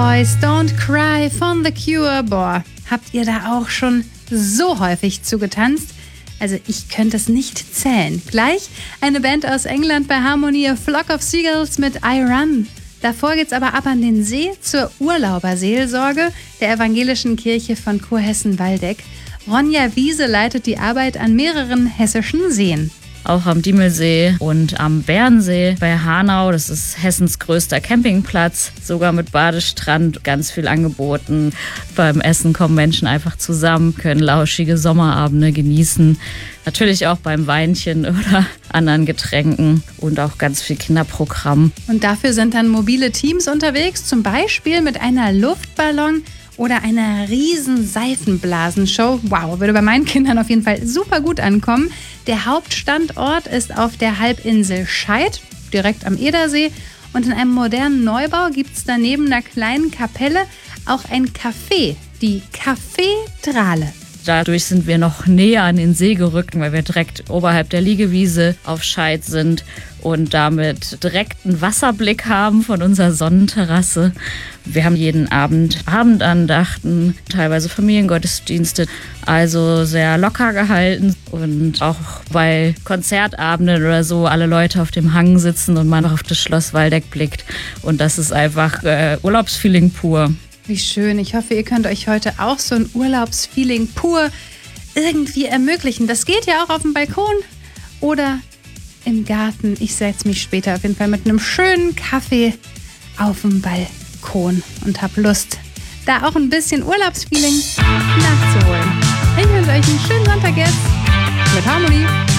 Boys Don't Cry von The Cure. Boah, habt ihr da auch schon so häufig zugetanzt? Also ich könnte es nicht zählen. Gleich eine Band aus England bei Harmony, A Flock of Seagulls mit I Run. Davor geht's aber ab an den See zur Urlauberseelsorge der evangelischen Kirche von Kurhessen-Waldeck. Ronja Wiese leitet die Arbeit an mehreren hessischen Seen. Auch am Diemelsee und am Bernsee bei Hanau. Das ist Hessens größter Campingplatz, sogar mit Badestrand, ganz viel angeboten. Beim Essen kommen Menschen einfach zusammen, können lauschige Sommerabende genießen. Natürlich auch beim Weinchen oder anderen Getränken und auch ganz viel Kinderprogramm. Und dafür sind dann mobile Teams unterwegs, zum Beispiel mit einer Luftballon- oder einer riesen Seifenblasenshow. Wow, würde bei meinen Kindern auf jeden Fall super gut ankommen. Der Hauptstandort ist auf der Halbinsel Scheid, direkt am Edersee. Und in einem modernen Neubau gibt es daneben einer kleinen Kapelle auch ein Café, die Kaffeedrale. Dadurch sind wir noch näher an den See gerückt, weil wir direkt oberhalb der Liegewiese auf Scheid sind und damit direkt einen Wasserblick haben von unserer Sonnenterrasse. Wir haben jeden Abend Abendandachten, teilweise Familiengottesdienste, also sehr locker gehalten. Und auch bei Konzertabenden oder so alle Leute auf dem Hang sitzen und man auf das Schloss Waldeck blickt. Und das ist einfach Urlaubsfeeling pur. Wie schön. Ich hoffe, ihr könnt euch heute auch so ein Urlaubsfeeling pur irgendwie ermöglichen. Das geht ja auch auf dem Balkon oder im Garten. Ich setze mich später auf jeden Fall mit einem schönen Kaffee auf dem Balkon und habe Lust, da auch ein bisschen Urlaubsfeeling nachzuholen. Ich wünsche euch einen schönen Sonntag jetzt mit Harmony.